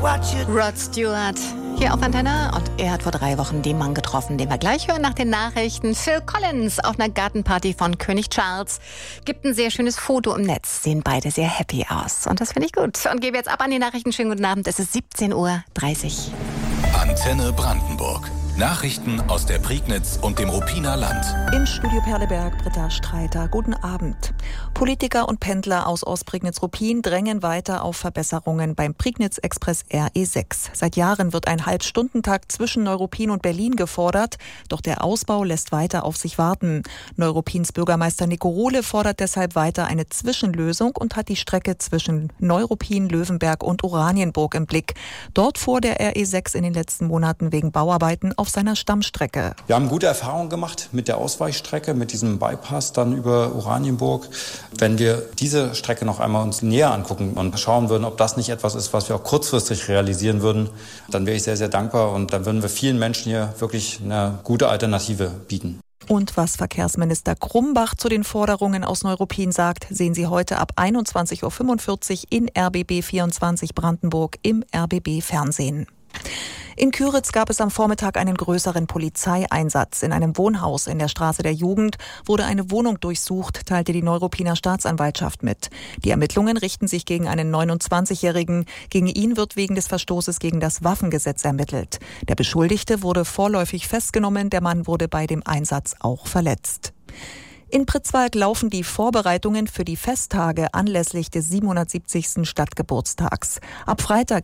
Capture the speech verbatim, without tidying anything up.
Rod Stewart hier auf Antenne und er hat vor drei Wochen den Mann getroffen, den wir gleich hören nach den Nachrichten. Phil Collins auf einer Gartenparty von König Charles gibt ein sehr schönes Foto im Netz. Sehen beide sehr happy aus und das finde ich gut. Und gebe jetzt ab an die Nachrichten. Schönen guten Abend, es ist siebzehn Uhr dreißig. Antenne Brandenburg. Nachrichten aus der Prignitz und dem Ruppiner Land. Im Studio Perleberg, Britta Streiter. Guten Abend. Politiker und Pendler aus Ostprignitz-Ruppin drängen weiter auf Verbesserungen beim Prignitz-Express R E sechs. Seit Jahren wird ein Halbstundentakt zwischen Neuruppin und Berlin gefordert, doch der Ausbau lässt weiter auf sich warten. Neuruppins Bürgermeister Nico Rohle fordert deshalb weiter eine Zwischenlösung und hat die Strecke zwischen Neuruppin, Löwenberg und Oranienburg im Blick. Dort fuhr der R E sechs in den letzten Monaten wegen Bauarbeiten auf seiner Stammstrecke. Wir haben gute Erfahrungen gemacht mit der Ausweichstrecke, mit diesem Bypass dann über Oranienburg. Wenn wir diese Strecke noch einmal uns näher angucken und schauen würden, ob das nicht etwas ist, was wir auch kurzfristig realisieren würden, dann wäre ich sehr, sehr dankbar und dann würden wir vielen Menschen hier wirklich eine gute Alternative bieten. Und was Verkehrsminister Krumbach zu den Forderungen aus Neuruppin sagt, sehen Sie heute ab einundzwanzig Uhr fünfundvierzig in R B B vierundzwanzig Brandenburg im R B B Fernsehen. In Küritz gab es am Vormittag einen größeren Polizeieinsatz. In einem Wohnhaus in der Straße der Jugend wurde eine Wohnung durchsucht, teilte die Neuruppiner Staatsanwaltschaft mit. Die Ermittlungen richten sich gegen einen neunundzwanzigjährigen. Gegen ihn wird wegen des Verstoßes gegen das Waffengesetz ermittelt. Der Beschuldigte wurde vorläufig festgenommen. Der Mann wurde bei dem Einsatz auch verletzt. In Pritzwalk laufen die Vorbereitungen für die Festtage anlässlich des siebenhundertsiebzigsten Stadtgeburtstags. Ab Freitag